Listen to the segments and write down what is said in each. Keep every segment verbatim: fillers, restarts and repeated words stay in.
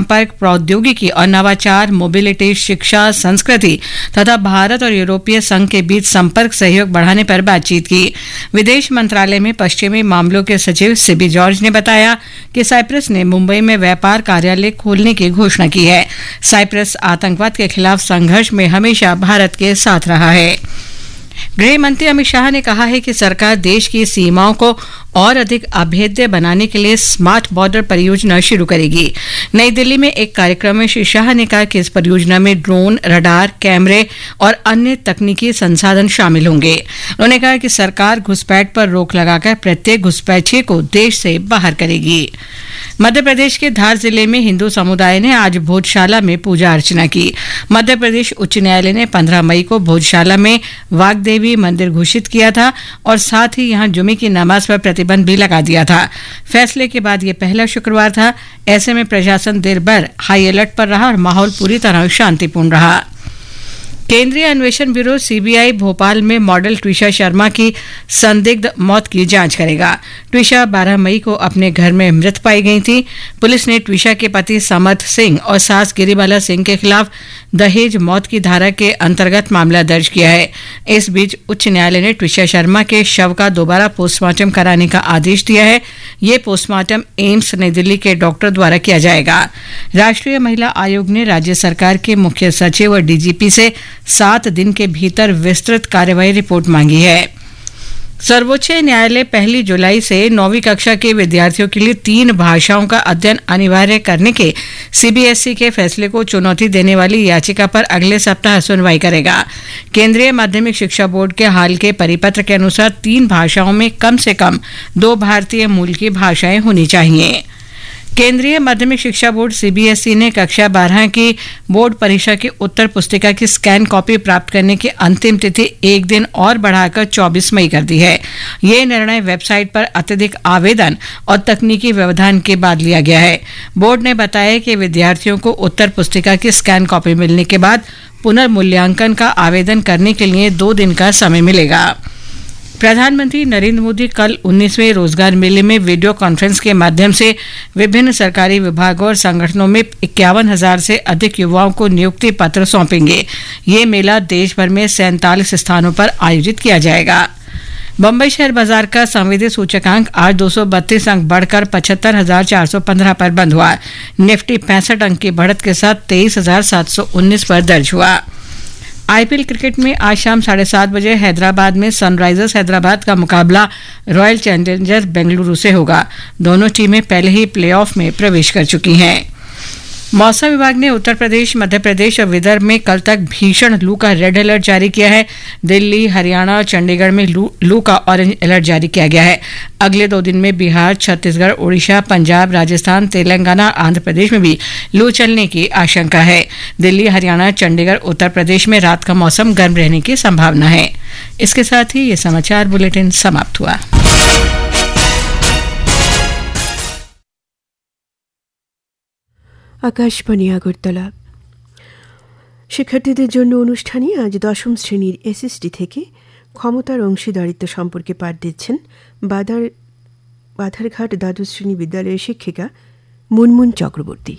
संपर्क, प्रौद्योगिकी और नवाचार, मोबिलिटी, शिक्षा, संस्कृति तथा भारत और यूरोपीय संघ के बीच संपर्क सहयोग बढ़ाने पर बातचीत की। विदेश मंत्रालय में पश्चिमी मामलों के सचिव सिबी जॉर्ज ने बताया कि साइप्रस ने मुंबई में व्यापार कार्यालय खोलने की घोषणा की है। साइप्रस आतंकवाद के खिलाफ संघर्ष में हमेशा भारत के साथ रहा है। गृह मंत्री अमित शाह ने कहा है कि सरकार देश की सीमाओं को और अधिक अभेद्य बनाने के लिए स्मार्ट बॉर्डर परियोजना शुरू करेगी। नई दिल्ली में एक कार्यक्रम में श्री शाह ने कहा कि इस परियोजना में ड्रोन, रडार, कैमरे और अन्य तकनीकी संसाधन शामिल होंगे। उन्होंने कहा कि सरकार घुसपैठ पर रोक लगाकर प्रत्येक घुसपैठिए को देश से बाहर करेगी। मध्य प्रदेश के धार जिले में हिंदू समुदाय ने आज भोजशाला में पूजा अर्चना की। मध्य प्रदेश उच्च न्यायालय ने पंद्रह मई को भोजशाला में वाग्देवी मंदिर घोषित किया था और साथ ही यहां जुमे की नमाज पर प्रतिबंध भी लगा दिया था। फैसले के बाद यह पहला शुक्रवार था। ऐसे में प्रशासन देर भर हाई अलर्ट पर रहा और माहौल पूरी तरह शांतिपूर्ण रहा। केंद्रीय अन्वेषण ब्यूरो सीबीआई भोपाल में मॉडल ट्विशा शर्मा की संदिग्ध मौत की जांच करेगा। ट्विशा बारह मई को अपने घर में मृत पाई गई थी। पुलिस ने ट्विशा के पति समर्थ सिंह और सास गिरिबाला सिंह के खिलाफ दहेज मौत की धारा के अंतर्गत मामला दर्ज किया है। इस बीच उच्च न्यायालय ने ट्विशा शर्मा के शव का दोबारा पोस्टमार्टम कराने का आदेश दिया है। ये पोस्टमार्टम एम्स नई दिल्ली के डॉक्टर द्वारा किया जाएगा। राष्ट्रीय महिला आयोग ने राज्य सरकार के मुख्य सचिव और डीजीपी से सात दिन के भीतर विस्तृत कार्यवाही रिपोर्ट मांगी है। सर्वोच्च न्यायालय पहली जुलाई से नौवीं कक्षा के विद्यार्थियों के लिए तीन भाषाओं का अध्ययन अनिवार्य करने के सीबीएसई के फैसले को चुनौती देने वाली याचिका पर अगले सप्ताह सुनवाई करेगा। केंद्रीय माध्यमिक शिक्षा बोर्ड के हाल के परिपत्र के अनुसार तीन भाषाओं में कम से कम दो भारतीय मूल की भाषाएं होनी चाहिए। केंद्रीय माध्यमिक शिक्षा बोर्ड सीबीएसई ने कक्षा बारह की बोर्ड परीक्षा की उत्तर पुस्तिका की स्कैन कॉपी प्राप्त करने की अंतिम तिथि एक दिन और बढ़ाकर चौबीस मई कर दी है। ये निर्णय वेबसाइट पर अत्यधिक आवेदन और तकनीकी व्यवधान के बाद लिया गया है। बोर्ड ने बताया कि विद्यार्थियों को उत्तर पुस्तिका की स्कैन कॉपी मिलने के बाद पुनर्मूल्यांकन का आवेदन करने के लिए दो दिन का समय मिलेगा। प्रधानमंत्री नरेंद्र मोदी कल उन्नीसवें रोजगार मेले में वीडियो कॉन्फ्रेंस के माध्यम से विभिन्न सरकारी विभागों और संगठनों में इक्यावन हजार से अधिक युवाओं को नियुक्ति पत्र सौंपेंगे। ये मेला देश भर में सैंतालीस स्थानों पर आयोजित किया जाएगा। बम्बई शेयर बाजार का संवेदी सूचकांक आज दो सौ बत्तीस अंक बढ़कर पचहत्तर हजार चार सौ पंद्रह पर बंद हुआ। निफ्टी पैंसठ अंक की बढ़त के साथ तेईस हजार सात सौ उन्नीस पर दर्ज हुआ। आईपीएल क्रिकेट में आज शाम साढ़े सात बजे हैदराबाद में सनराइजर्स हैदराबाद का मुकाबला रॉयल चैलेंजर्स बेंगलुरु से होगा। दोनों टीमें पहले ही प्लेऑफ में प्रवेश कर चुकी हैं। मौसम विभाग ने उत्तर प्रदेश, मध्य प्रदेश और विदर्भ में कल तक भीषण लू का रेड अलर्ट जारी किया है। दिल्ली, हरियाणा और चंडीगढ़ में लू, लू का ऑरेंज अलर्ट जारी किया गया है। अगले दो दिन में बिहार, छत्तीसगढ़, ओडिशा, पंजाब, राजस्थान, तेलंगाना, आंध्र प्रदेश में भी लू चलने की आशंका है। दिल्ली, हरियाणा, चंडीगढ़, उत्तर प्रदेश में रात का मौसम गर्म रहने की संभावना है। इसके साथ ही ये समाचार बुलेटिन समाप्त हुआ। আকাশবাণী আগরতলা। শিক্ষার্থীদের জন্য অনুষ্ঠানে আজ দশম শ্রেণীর এসএসটি থেকে ক্ষমতার অংশীদারিত্ব সম্পর্কে পাঠ দিচ্ছেন বাদার বাধারঘাট দ্বাদশ শ্রেণী বিদ্যালয়ের শিক্ষিকা মুনমুন চক্রবর্তী।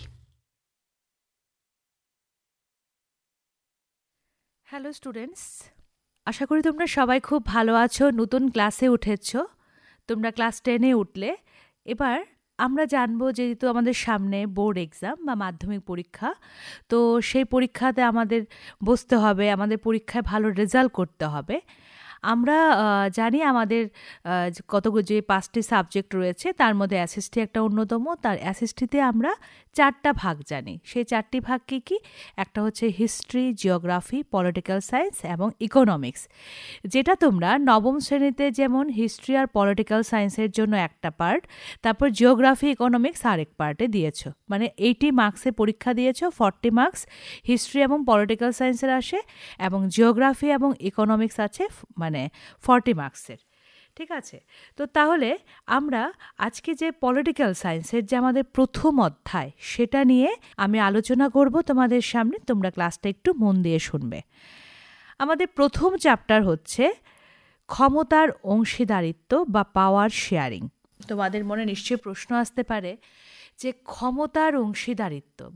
হ্যালো স্টুডেন্টস, আশা করি তোমরা সবাই খুব ভালো আছো। নতুন ক্লাসে উঠেছ, তোমরা ক্লাস টেনে উঠলে। এবার আমরা জানবো যেহেতু আমাদের সামনে বোর্ড এক্সাম বা মাধ্যমিক পরীক্ষা, তো সেই পরীক্ষাতে আমাদের বসতে হবে, আমাদের পরীক্ষায় ভালো রেজাল্ট করতে হবে। আমরা জানি আমাদের কত যে পাঁচটি সাবজেক্ট রয়েছে তার মধ্যে এসএসটি একটা অন্যতম। তার এসএসটিতে আমরা চারটা ভাগ জানি। সেই চারটি ভাগ কী কী? একটা হচ্ছে হিস্ট্রি, জিওগ্রাফি, পলিটিক্যাল সায়েন্স এবং ইকোনমিক্স, যেটা তোমরা নবম শ্রেণীতে যেমন হিস্ট্রি আর পলিটিক্যাল সায়েন্সের জন্য একটা পার্ট, তারপর জিওগ্রাফি, ইকোনমিক্স আরেক পার্টে দিয়েছো। মানে এইটি মার্কসে পরীক্ষা দিয়েছো, ফর্টি মার্কস হিস্ট্রি এবং পলিটিক্যাল সায়েন্সের আসে এবং জিওগ্রাফি এবং ইকোনমিক্স আছে মানে ফর্টি মার্কসের। ঠিক আছে, তো তাহলে আমরা আজকে যে পলিটিক্যাল সায়েন্সের যে আমাদের প্রথম অধ্যায় সেটা নিয়ে আমি আলোচনা করব তোমাদের সামনে। তোমরা ক্লাসটা একটু মন দিয়ে শুনবে। আমাদের প্রথম চ্যাপ্টার হচ্ছে ক্ষমতার অংশীদারিত্ব বা পাওয়ার শেয়ারিং। তোমাদের মনে নিশ্চয়ই প্রশ্ন আসতে পারে যে ক্ষমতার অংশীদারিত্ব